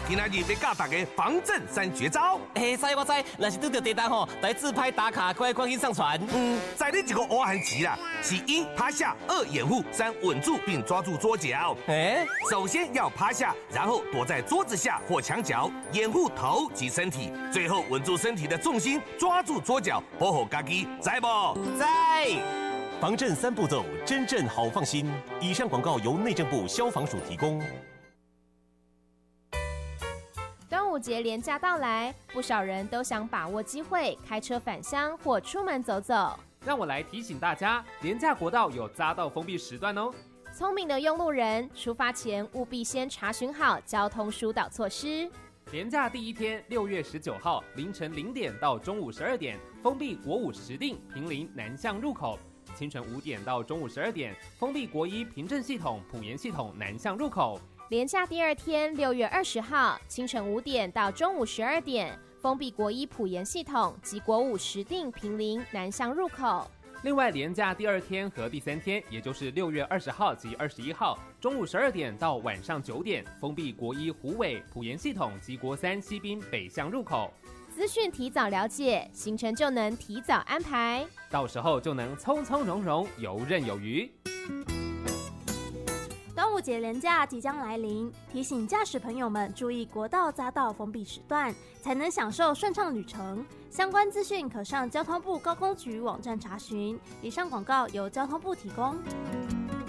今仔日要教大家防震3绝招。 知我知，若是拄到地震吼，来自拍打卡，快赶紧上传。 在你一个挖痕期啦，是1趴下，2掩护，3稳住并抓住桌角。首先要趴下，然后躲在桌子下或墙角，掩护头及身体，最后稳住身体的重心，抓住桌角，保护家己，知不？ 在。 防震3步骤，真正好放心。以上广告由内政部消防署提供。 端午节连假到来，不少人都想把握机会开车返乡或出门走走。 让我来提醒大家，连假国道有匝道封闭时段哦。 聪明的用路人，出发前务必先查询好交通疏导措施。 连假第一天，6月19号凌晨0点到中午12点，封闭国5石碇、坪林南向入口；清晨5点到中午12点，封闭国1平镇系统、埔盐系统南向入口。 连假第二天，6月20号清晨5点到中午12点，封闭国1埔盐系统及国5石碇、坪林南向入口。 另外，连假第2天和第3天，也就是6月20号及21号，中午12点到晚上9点，封闭国1虎尾、埔盐系统及国3西滨北向入口。 资讯提早了解，行程就能提早安排， 到时候就能从从容容、游刃有余。 端午节连假即将来临，提醒驾驶朋友们注意国道匝道封闭时段，才能享受顺畅旅程。相关资讯可上交通部高工局网站查询。以上广告由交通部提供。